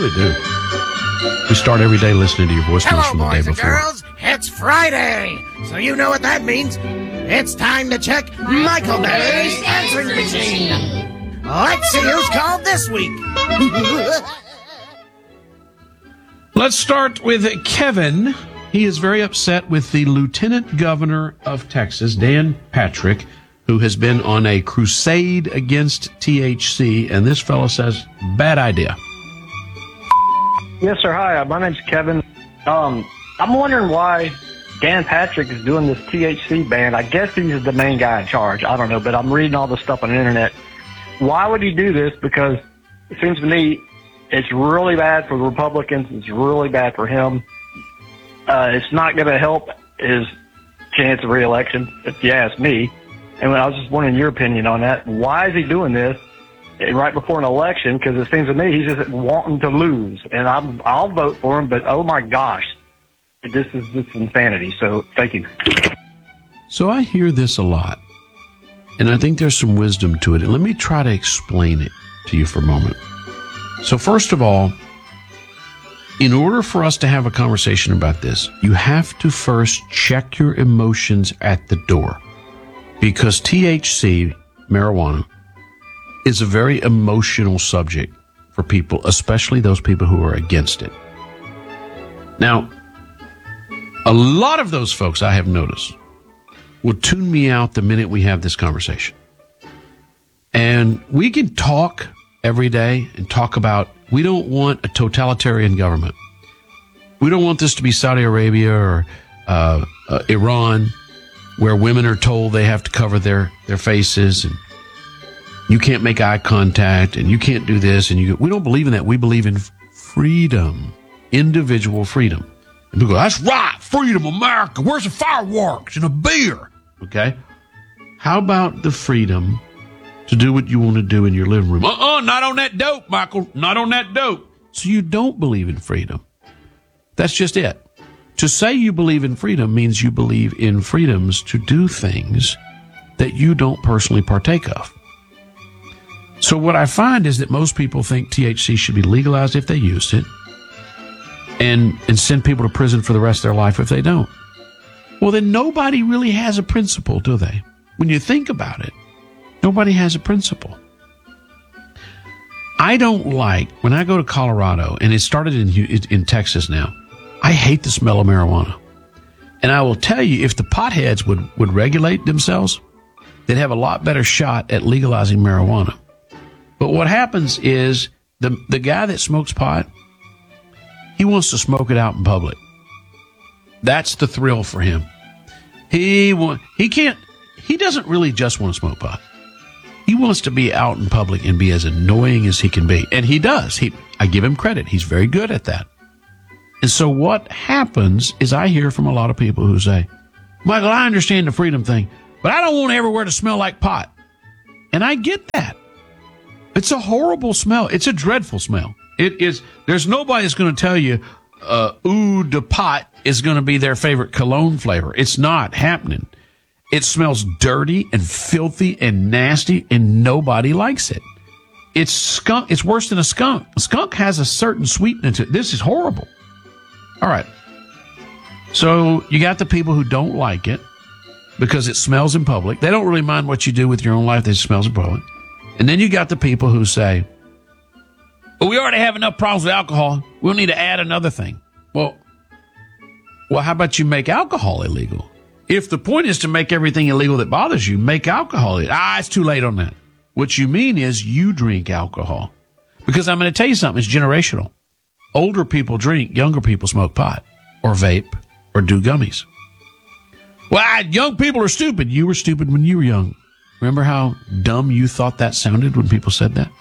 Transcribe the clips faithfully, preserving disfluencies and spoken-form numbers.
We do. We start every day listening to your voicemails Hello, from the day boys and before. girls. It's Friday, so you know what that means. It's time to check Michael Berry's answering machine. Let's see who's called this week. Let's start with Kevin. He is very upset with the Lieutenant Governor of Texas, Dan Patrick, who has been on a crusade against T H C, and this fellow says, bad idea. Yes, sir. Hi, my name's Kevin. Um, I'm wondering why Dan Patrick is doing this T H C ban. I guess he's the main guy in charge. I don't know, but I'm reading all this stuff on the internet. Why would he do this? Because it seems to me it's really bad for the Republicans. It's really bad for him. Uh, it's not going to help his chance of re-election, if you ask me. And I was just wondering your opinion on that. Why is he doing this right before an election? Because it seems to me he's just wanting to lose. And I'm, I'll vote for him, but oh my gosh, this is just insanity. So thank you. So I hear this a lot, and I think there's some wisdom to it. And let me try to explain it to you for a moment. So first of all, in order for us to have a conversation about this, you have to first check your emotions at the door. Because T H C, marijuana, is a very emotional subject for people, especially those people who are against it. Now, a lot of those folks, I have noticed, will tune me out the minute we have this conversation. And we can talk every day and talk about, we don't want a totalitarian government. We don't want this to be Saudi Arabia or uh, uh, Iran, where women are told they have to cover their, their faces and you can't make eye contact and you can't do this. And you, we don't believe in that. We believe in freedom, individual freedom. And people go, that's right, freedom, America. Where's the fireworks and a beer? Okay. How about the freedom to do what you want to do in your living room? Uh-uh, not on that dope, Michael. Not on that dope. So you don't believe in freedom. That's just it. To say you believe in freedom means you believe in freedoms to do things that you don't personally partake of. So what I find is that most people think T H C should be legalized if they use it and, and send people to prison for the rest of their life if they don't. Well, then nobody really has a principle, do they? When you think about it, nobody has a principle. I don't like, when I go to Colorado, and it started in, in Texas now, I hate the smell of marijuana. And I will tell you, if the potheads would, would regulate themselves, they'd have a lot better shot at legalizing marijuana. But what happens is the the guy that smokes pot, he wants to smoke it out in public. That's the thrill for him. He want, he can't, he doesn't really just want to smoke pot. He wants to be out in public and be as annoying as he can be. And he does. He, I give him credit. He's very good at that. And so what happens is I hear from a lot of people who say, Michael, I understand the freedom thing, but I don't want everywhere to smell like pot. And I get that. It's a horrible smell. It's a dreadful smell. It is. There's nobody that's going to tell you, uh, Eau de pot is going to be their favorite cologne flavor. It's not happening. It smells dirty and filthy and nasty, and nobody likes it. It's skunk. It's worse than a skunk. A skunk has a certain sweetness to it. This is horrible. All right. So you got the people who don't like it because it smells in public. They don't really mind what you do with your own life. It smells in public. And then you got the people who say, well, we already have enough problems with alcohol. We'll need to add another thing. Well, well, how about you make alcohol illegal? If the point is to make everything illegal that bothers you, make alcohol illegal. Ah, it's too late on that. What you mean is you drink alcohol. Because I'm going to tell you something. It's generational. Older people drink, younger people smoke pot or vape or do gummies. Well, young people are stupid. You were stupid when you were young. Remember how dumb you thought that sounded when people said that?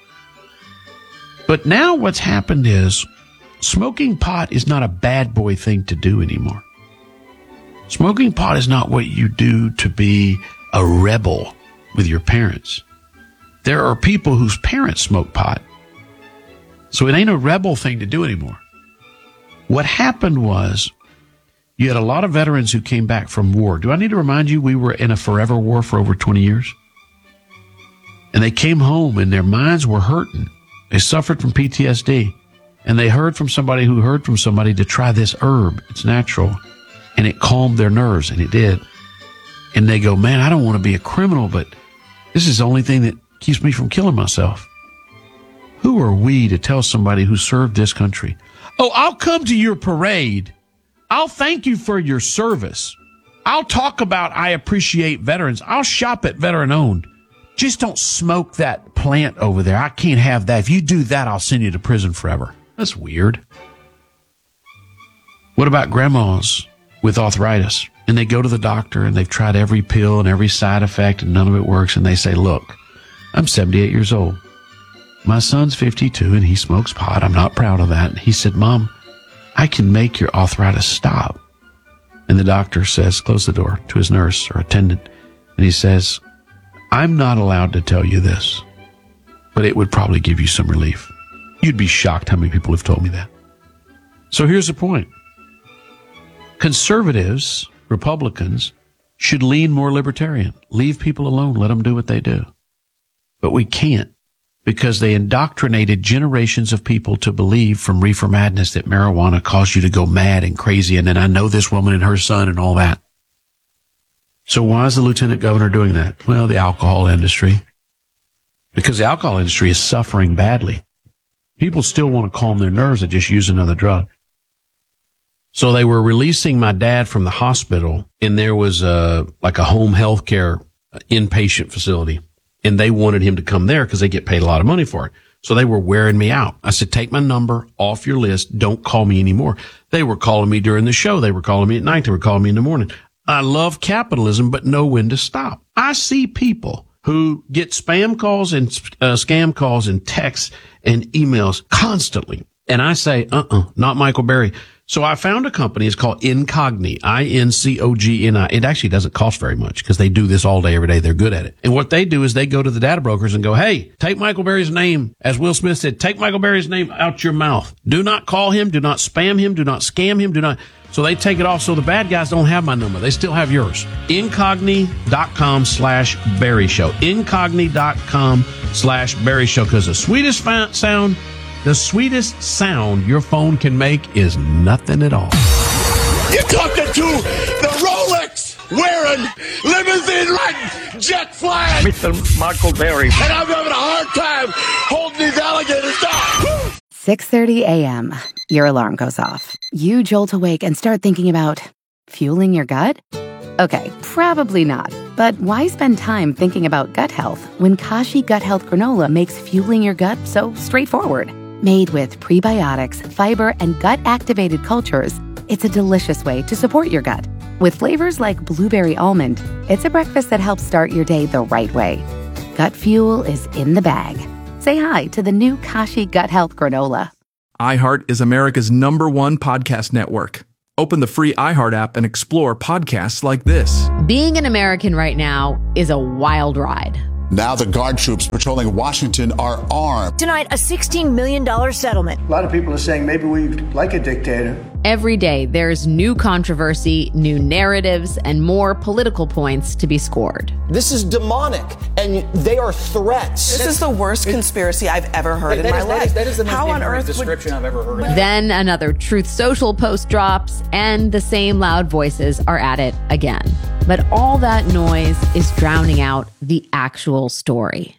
But now what's happened is smoking pot is not a bad boy thing to do anymore. Smoking pot is not what you do to be a rebel with your parents. There are people whose parents smoke pot. So it ain't a rebel thing to do anymore. What happened was you had a lot of veterans who came back from war. Do I need to remind you we were in a forever war for over twenty years? And they came home and their minds were hurting. They suffered from P T S D. And they heard from somebody who heard from somebody to try this herb. It's natural. And it calmed their nerves, and it did. And they go, man, I don't want to be a criminal, but this is the only thing that keeps me from killing myself. Who are we to tell somebody who served this country, oh, I'll come to your parade. I'll thank you for your service. I'll talk about I appreciate veterans. I'll shop at veteran-owned. Just don't smoke that plant over there. I can't have that. If you do that, I'll send you to prison forever. That's weird. What about grandmas with arthritis? And they go to the doctor and they've tried every pill and every side effect and none of it works. And they say, look, I'm seventy-eight years old. My son's fifty-two and he smokes pot. I'm not proud of that. And he said, Mom, I can make your arthritis stop. And the doctor says, close the door to his nurse or attendant. And he says, I'm not allowed to tell you this, but it would probably give you some relief. You'd be shocked how many people have told me that. So here's the point. Conservatives, Republicans, should lean more libertarian. Leave people alone. Let them do what they do. But we can't, because they indoctrinated generations of people to believe from reefer madness that marijuana caused you to go mad and crazy. And then I know this woman and her son and all that. So why is the lieutenant governor doing that? Well, the alcohol industry. Because the alcohol industry is suffering badly. People still want to calm their nerves and just use another drug. So they were releasing my dad from the hospital, and there was a, like a home health care inpatient facility. And they wanted him to come there because they get paid a lot of money for it. So they were wearing me out. I said, take my number off your list. Don't call me anymore. They were calling me during the show. They were calling me at night. They were calling me in the morning. I love capitalism, but know when to stop. I see people who get spam calls and uh, scam calls and texts and emails constantly. And I say, uh-uh, not Michael Berry. So I found a company. It's called Incogni, I N C O G N I. It actually doesn't cost very much because they do this all day, every day. They're good at it. And what they do is they go to the data brokers and go, hey, take Michael Berry's name. As Will Smith said, take Michael Berry's name out your mouth. Do not call him. Do not spam him. Do not scam him. Do not. So they take it off. So the bad guys don't have my number. They still have yours. Incogni.com slash Berry Show. Incogni.com slash Berry Show. Because the sweetest sound, the sweetest sound your phone can make is nothing at all. You're talking to the Rolex wearing, limousine riding, jet flying Mister Michael Berry. And I'm having a hard time holding these alligators down. six thirty a.m. Your alarm goes off. You jolt awake and start thinking about fueling your gut? Okay, probably not. But why spend time thinking about gut health when Kashi Gut Health Granola makes fueling your gut so straightforward? Made with prebiotics, fiber, and gut-activated cultures, it's a delicious way to support your gut. With flavors like blueberry almond, it's a breakfast that helps start your day the right way. Gut fuel is in the bag. Say hi to the new Kashi Gut Health Granola. iHeart is America's number one podcast network. Open the free iHeart app and explore podcasts like this. Being an American right now is a wild ride. Now the guard troops patrolling Washington are armed. Tonight, a sixteen million dollars settlement. A lot of people are saying maybe we like a dictator. Every day, there's new controversy, new narratives, and more political points to be scored. This is demonic, and they are threats. This is the worst conspiracy I've ever heard in my life. That is the most How on earth description I've ever heard of. Then another Truth Social post drops, and the same loud voices are at it again. But all that noise is drowning out the actual story.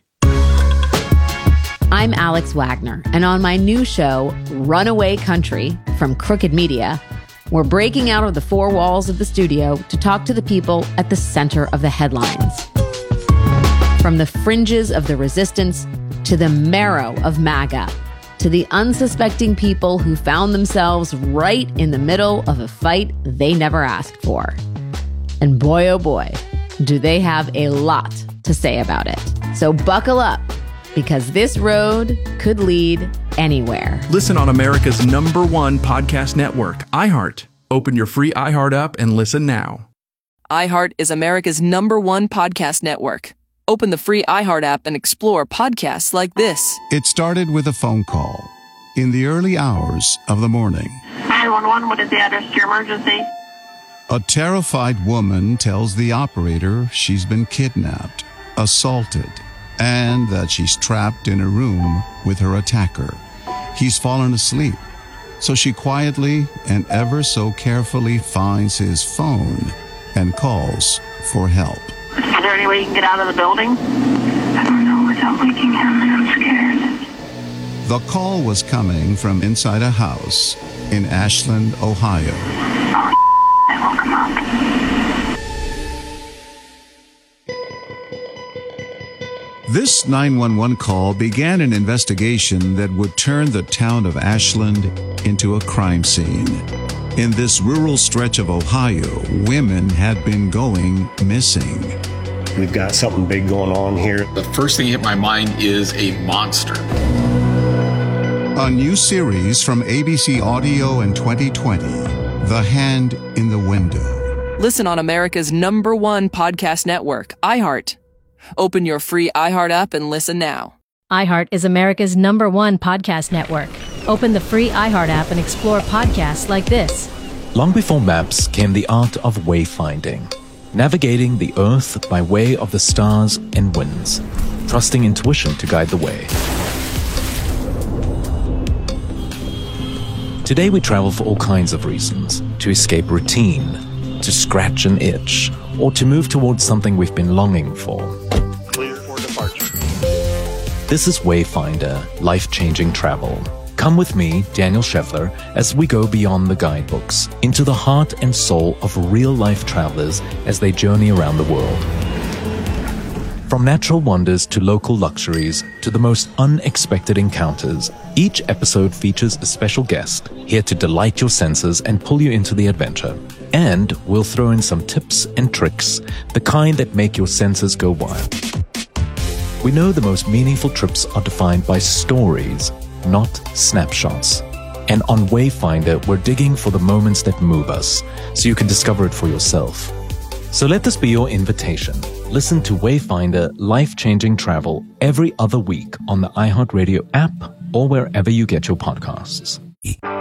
I'm Alex Wagner, and on my new show, Runaway Country, from Crooked Media, we're breaking out of the four walls of the studio to talk to the people at the center of the headlines. From the fringes of the resistance to the marrow of MAGA, to the unsuspecting people who found themselves right in the middle of a fight they never asked for. And boy, oh boy, do they have a lot to say about it. So buckle up, because this road could lead anywhere. Listen on America's number one podcast network, iHeart. Open your free iHeart app and listen now. iHeart is America's number one podcast network. Open the free iHeart app and explore podcasts like this. It started with a phone call in the early hours of the morning. nine one one, what is the address to your emergency? A terrified woman tells the operator she's been kidnapped, assaulted, and that she's trapped in a room with her attacker. he's fallen asleep. So she quietly and ever so carefully finds his phone and calls for help. Is there any way you can get out of the building? I don't know without waking him, and I'm scared. The call was coming from inside a house in Ashland, Ohio. Oh, I woke him up. This nine one one call began an investigation that would turn the town of Ashland into a crime scene. In this rural stretch of Ohio, women had been going missing. We've got something big going on here. The first thing that hit my mind is a monster. A new series from A B C Audio in twenty twenty, The Hand in the Window. Listen on America's number one podcast network, iHeart. Open your free iHeart app and listen now. iHeart is America's number one podcast network. Open the free iHeart app and explore podcasts like this. Long before maps came the art of wayfinding, navigating the earth by way of the stars and winds, trusting intuition to guide the way. Today we travel for all kinds of reasons: to escape routine, to scratch an itch, or to move towards something we've been longing for. Clear for departure. This is Wayfinder, life-changing travel. Come with me, Daniel Scheffler, as we go beyond the guidebooks, into the heart and soul of real-life travelers as they journey around the world. From natural wonders to local luxuries to the most unexpected encounters, each episode features a special guest here to delight your senses and pull you into the adventure. And we'll throw in some tips and tricks, the kind that make your senses go wild. We know the most meaningful trips are defined by stories, not snapshots. And on Wayfinder, we're digging for the moments that move us, so you can discover it for yourself. So let this be your invitation. Listen to Wayfinder Life-Changing Travel every other week on the iHeartRadio app or wherever you get your podcasts.